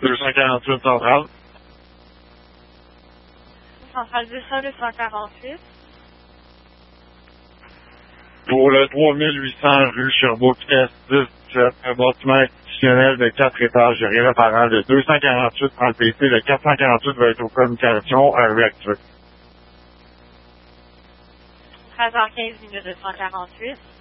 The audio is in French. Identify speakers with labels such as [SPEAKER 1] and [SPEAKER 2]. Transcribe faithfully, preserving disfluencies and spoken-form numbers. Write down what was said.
[SPEAKER 1] deux cent quarante-huit centrale.
[SPEAKER 2] Centrale deux cents, deux cent quarante-huit.
[SPEAKER 1] Pour le trois mille huit cents rue Sherbrooke-Est, dix-sept, un bâtiment institutionnel de quatre étages, j'ai rien à parent. Le deux cent quarante-huit prend le P C, le quatre cent quarante-huit va être aux communications à rue actuelle.
[SPEAKER 2] treize heures quinze minutes, deux cent quarante-huit.